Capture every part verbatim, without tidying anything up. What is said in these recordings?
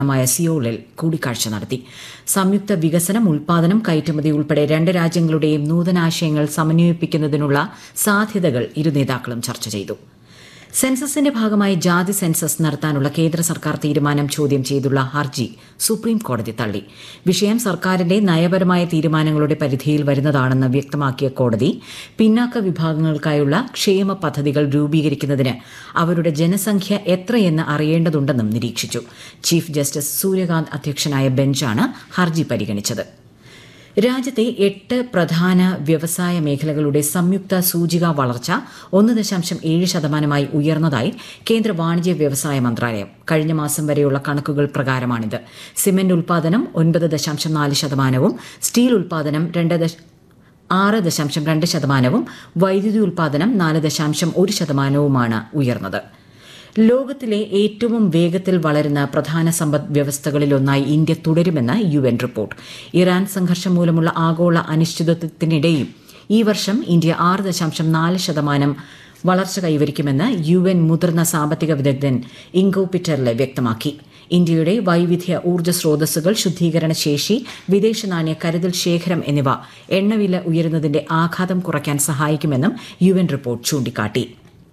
മായ സിയോളിൽ കൂടിക്കാഴ്ച നടത്തി. സംയുക്ത വികസനം, ഉൽപാദനം, കയറ്റുമതി ഉൾപ്പെടെ രണ്ട് രാജ്യങ്ങളുടെയും നൂതനാശയങ്ങൾ സമന്വയിപ്പിക്കുന്നതിനുള്ള സാധ്യതകൾ ഇരു നേതാക്കളും ചർച്ച ചെയ്തു. സെൻസസിന്റെ ഭാഗമായി ജാതി സെൻസസ് നടത്താനുള്ള കേന്ദ്ര സർക്കാർ തീരുമാനം ചോദ്യം ചെയ്തുള്ള ഹർജി സുപ്രീം കോടതി തള്ളി. വിഷയം സർക്കാരിന്റെ നയപരമായ തീരുമാനങ്ങളുടെ പരിധിയിൽ വരുന്നതാണെന്ന് വ്യക്തമാക്കിയ കോടതി പിന്നാക്ക വിഭാഗങ്ങൾക്കായുള്ള ക്ഷേമ പദ്ധതികൾ രൂപീകരിക്കുന്നതിന് അവരുടെ ജനസംഖ്യ എത്രയെന്ന് അറിയേണ്ടതുണ്ടെന്നും നിരീക്ഷിച്ചു. ചീഫ് ജസ്റ്റിസ് സൂര്യകാന്ത് അധ്യക്ഷനായ ബെഞ്ചാണ് ഹർജി പരിഗണിച്ചത്. രാജ്യത്തെ എട്ട് പ്രധാന വ്യവസായ മേഖലകളുടെ സംയുക്ത സൂചിക വളർച്ച ഒന്ന് ദശാംശം ഏഴ് ശതമാനമായി ഉയർന്നതായി കേന്ദ്ര വാണിജ്യ വ്യവസായ മന്ത്രാലയം. കഴിഞ്ഞ മാസം വരെയുള്ള കണക്കുകൾ പ്രകാരമാണിത്. സിമന്റ് ഉൽപാദനം ഒൻപത് ദശാംശം നാല് ശതമാനവും സ്റ്റീൽ ഉൽപാദനം രണ്ട് ആറ് ദശാംശം രണ്ട് ശതമാനവും വൈദ്യുതി ഉൽപാദനം നാല് ദശാംശം ഒരു ശതമാനവുമാണ് ഉയർന്നത്. ലോകത്തിലെ ഏറ്റവും വേഗത്തിൽ വളരുന്ന പ്രധാന സമ്പദ് വ്യവസ്ഥകളിലൊന്നായി ഇന്ത്യ തുടരുമെന്ന് യു എൻ റിപ്പോർട്ട്. ഇറാൻ സംഘർഷം മൂലമുള്ള ആഗോള അനിശ്ചിതത്വത്തിനിടെയും ഈ വർഷം ഇന്ത്യ ആറ് ദശാംശം നാല് ശതമാനം വളർച്ച കൈവരിക്കുമെന്ന് യു എൻ മുതിർന്ന സാമ്പത്തിക വിദഗ്ധൻ ഇംഗോ പിറ്റർലെ വ്യക്തമാക്കി. ഇന്ത്യയുടെ വൈവിധ്യ ഊർജ്ജ സ്രോതസ്സുകൾ, ശുദ്ധീകരണ ശേഷി, വിദേശ നാണ്യ കരുതൽ ശേഖരം എന്നിവ എണ്ണവില ഉയരുന്നതിന്റെ ആഘാതം കുറയ്ക്കാൻ സഹായിക്കുമെന്നും യു എൻ റിപ്പോർട്ട് ചൂണ്ടിക്കാട്ടി.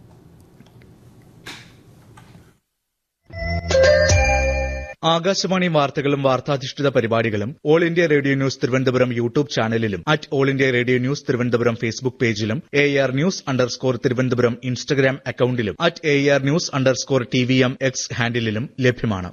ആകാശവാണി വാർത്തകളും വാർത്താധിഷ്ഠിത പരിപാടികളും all India radio news Thiruvananthapuram YouTube ചാനലിലും at all India radio news Thiruvananthapuram Facebook പേജിലും A R news underscore Thiruvananthapuram Instagram അക്കൌണ്ടിലും at A R news underscore T V M X ഹാൻഡിലും ലഭ്യമാണ്.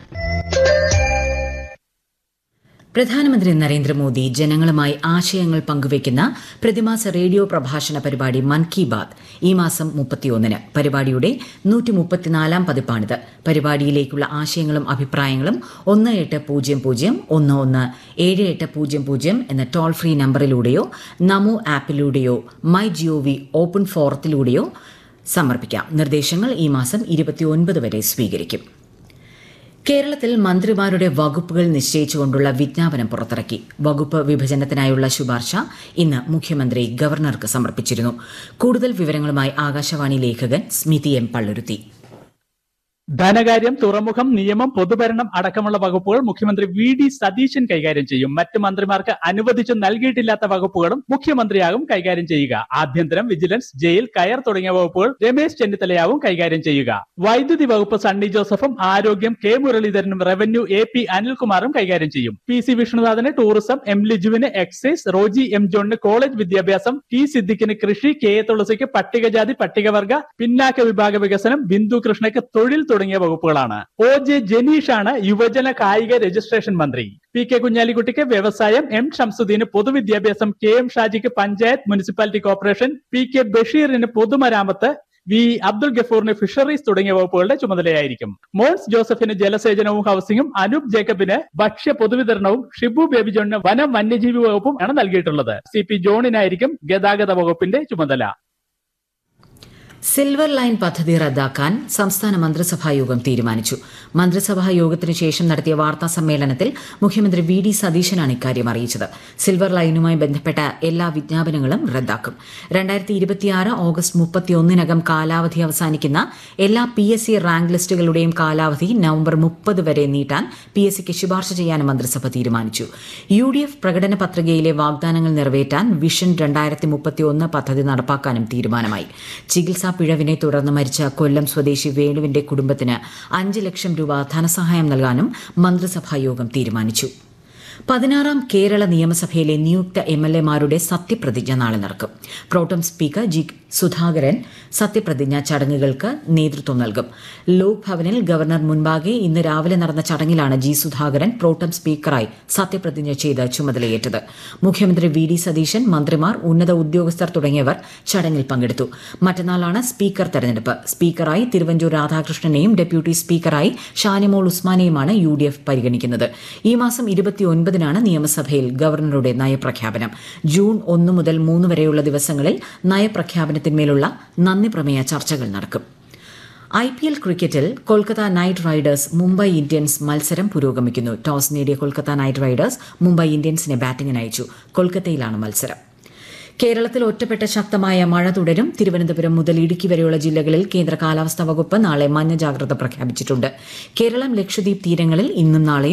പ്രധാനമന്ത്രി നരേന്ദ്രമോദി ജനങ്ങളുമായി ആശയങ്ങൾ പങ്കുവയ്ക്കുന്ന പ്രതിമാസ റേഡിയോ പ്രഭാഷണ പരിപാടി മൻ കി ബാത് ഈ മാസം മുപ്പത്തിയൊന്നിന്. പരിപാടിയുടെ നൂറ്റി മുപ്പത്തിനാലാം പതിപ്പാണിത്. പരിപാടിയിലേക്കുള്ള ആശയങ്ങളും അഭിപ്രായങ്ങളും ഒന്ന് എട്ട് പൂജ്യം പൂജ്യം ഒന്ന് ഒന്ന് ഏഴ് എട്ട് പൂജ്യം പൂജ്യം എന്ന toll free നമ്പറിലൂടെയോ Namo ആപ്പിലൂടെയോ my G O V open ഫോറത്തിലൂടെയോ സമർപ്പിക്കാം. നിർദ്ദേശങ്ങൾ ഈ മാസം ഇരുപത്തിയൊൻപത് വരെ സ്വീകരിക്കും. കേരളത്തിൽ മന്ത്രിമാരുടെ വകുപ്പുകൾ നിശ്ചയിച്ചുകൊണ്ടുള്ള വിജ്ഞാപനം പുറത്തിറക്കി. വകുപ്പ് വിഭജനത്തിനായുള്ള ശുപാർശ ഇന്ന് മുഖ്യമന്ത്രി ഗവർണർക്ക് സമർപ്പിച്ചിരുന്നു. കൂടുതൽ വിവരങ്ങളുമായി ആകാശവാണി ലേഖകൻ സ്മിതി എം പള്ളുരുത്തി. ധനകാര്യം, തുറമുഖം, നിയമം, പൊതുഭരണം അടക്കമുള്ള വകുപ്പുകൾ മുഖ്യമന്ത്രി വി ഡി സതീശൻ കൈകാര്യം ചെയ്യും. മറ്റ് മന്ത്രിമാർക്ക് അനുവദിച്ചു നൽകിയിട്ടില്ലാത്ത വകുപ്പുകളും മുഖ്യമന്ത്രിയാകും കൈകാര്യം ചെയ്യുക. ആഭ്യന്തരം, വിജിലൻസ്, ജയിൽ, കയർ തുടങ്ങിയ വകുപ്പുകൾ രമേശ് ചെന്നിത്തലയാവും കൈകാര്യം ചെയ്യുക. വൈദ്യുതി വകുപ്പ് സണ്ണി ജോസഫും ആരോഗ്യം കെ മുരളീധരനും റവന്യൂ എ പി അനിൽകുമാറും കൈകാര്യം ചെയ്യും. P C വിഷ്ണുനാഥന് tourism, M ലിജുവിന് excise, Roji M ജോണിന് കോളേജ് വിദ്യാഭ്യാസം, ടി സിദ്ദിഖിന് കൃഷി, കെ എ തുളസിക്ക് പട്ടികജാതി പട്ടികവർഗ പിന്നാക്ക വിഭാഗ വികസനം, ബിന്ദു കൃഷ്ണയ്ക്ക് തൊഴിൽ തുടങ്ങിയ വകുപ്പുകളാണ്. ഒ ജെ ജനീഷാണ് യുവജന കായിക രജിസ്ട്രേഷൻ മന്ത്രി. പി കെ കുഞ്ഞാലിക്കുട്ടിക്ക് വ്യവസായം, M Shamsudheen പൊതുവിദ്യാഭ്യാസം, K M ഷാജിക്ക് panchayat municipality corporation, P K ബഷീറിന് പൊതുമരാമത്ത്, വി അബ്ദുൾ ഗഫൂറിന് ഫിഷറീസ് തുടങ്ങിയ വകുപ്പുകളുടെ ചുമതലയായിരിക്കും. മോൻസ് ജോസഫിന് ജലസേചനവും ഹൌസിംഗും, അനൂപ് ജേക്കബിന് ഭക്ഷ്യ പൊതുവിതരണവും, ഷിബു ബേബി ജോണിന് വനം വന്യജീവി വകുപ്പും ആണ് നൽകിയിട്ടുള്ളത്. സി പി ജോണിനായിരിക്കും ഗതാഗത വകുപ്പിന്റെ ചുമതല. സിൽവർ ലൈൻ പദ്ധതി റദ്ദാക്കാൻ സംസ്ഥാന മന്ത്രിസഭാ യോഗം തീരുമാനിച്ചു. മന്ത്രിസഭാ യോഗത്തിനു ശേഷം നടത്തിയ വാർത്താ സമ്മേളനത്തിൽ മുഖ്യമന്ത്രി വി ഡി സതീശനാണ് ഇക്കാര്യം അറിയിച്ചത്. സിൽവർ ലൈനുമായി ബന്ധപ്പെട്ട എല്ലാ വിജ്ഞാപനങ്ങളും റദ്ദാക്കും. രണ്ടായിരത്തി ഇരുപത്തിയാറ് ഓഗസ്റ്റ് മുപ്പത്തിയൊന്നിനകം കാലാവധി അവസാനിക്കുന്ന എല്ലാ പി എസ് സി റാങ്ക് ലിസ്റ്റുകളുടെയും കാലാവധി നവംബർ മുപ്പത് വരെ നീട്ടാൻ പി എസ് സിക്ക് ശുപാർശ ചെയ്യാനും മന്ത്രിസഭ തീരുമാനിച്ചു. യു ഡി എഫ് പ്രകടന പത്രികയിലെ വാഗ്ദാനങ്ങൾ നിറവേറ്റാൻ വിഷൻ രണ്ടായിരത്തി മുപ്പത്തിയൊന്ന് പദ്ധതി നടപ്പാക്കാനും തീരുമാനമായി. ചികിത്സാ പിഴവിനെ തുടർന്ന് മരിച്ച കൊല്ലം സ്വദേശി വേണുവിന്റെ കുടുംബത്തിന് അഞ്ച് ലക്ഷം രൂപ ധനസഹായം നൽകാനും മന്ത്രിസഭാ യോഗം തീരുമാനിച്ചു. പതിനാറാം കേരള നിയമസഭയിലെ നിയുക്ത എം എൽ എമാരുടെ സത്യപ്രതിജ്ഞ നാളെ നടക്കും. പ്രോട്ടം സ്പീക്കർ ജി സുധാകരൻ സത്യപ്രതിജ്ഞാ ചടങ്ങുകൾക്ക് നേതൃത്വം നൽകും. ലോക് ഭവനിൽ ഗവർണർ മുൻപാകെ ഇന്ന് രാവിലെ നടന്ന ചടങ്ങിലാണ് ജി സുധാകരൻ പ്രോട്ടം സ്പീക്കറായി സത്യപ്രതിജ്ഞ ചെയ്ത് ചുമതലയേറ്റത്. മുഖ്യമന്ത്രി വി ഡി സതീശൻ, മന്ത്രിമാർ, ഉന്നത ഉദ്യോഗസ്ഥർ തുടങ്ങിയവർ ചടങ്ങിൽ പങ്കെടുത്തു. മറ്റന്നാളാണ് സ്പീക്കർ തെരഞ്ഞെടുപ്പ്. സ്പീക്കറായി Thiruvanchoor രാധാകൃഷ്ണനെയും deputy സ്പീക്കറായി Shanimol ഉസ്മാനെയുമാണ് U D F പരിഗണിക്കുന്നത്. ഈ മാസം ഇരുപത്തിയൊൻപതിനാണ് നിയമസഭയിൽ ഗവർണറുടെ നയപ്രഖ്യാപനം. ജൂൺ ഒന്ന് മുതൽ മൂന്ന് വരെയുള്ള ദിവസങ്ങളിൽ നയപ്രഖ്യാപനത്തിന്മേലുള്ള നന്ദി പ്രമേയ ചർച്ചകൾ നടക്കും. ഐ പി എൽ ക്രിക്കറ്റിൽ Kolkata night Riders Mumbai Indians മത്സരം പുരോഗമിക്കുന്നു. ടോസ് നേടിയ കൊൽക്കത്ത നൈറ്റ് റൈഡേഴ്സ് മുംബൈ ഇന്ത്യൻസിനെ ബാറ്റിംഗിന് അയച്ചു. കൊൽക്കത്തയിലാണ് മത്സരം. കേരളത്തിൽ ഒറ്റപ്പെട്ട ശക്തമായ മഴ തുടരും. തിരുവനന്തപുരം മുതൽ ഇടുക്കി വരെയുള്ള ജില്ലകളിൽ കേന്ദ്ര കാലാവസ്ഥാ വകുപ്പ് നാളെ മഞ്ഞ ജാഗ്രത പ്രഖ്യാപിച്ചിട്ടുണ്ട്. കേരളം, ലക്ഷദ്വീപ് തീരങ്ങളിൽ ഇന്നും നാളെയും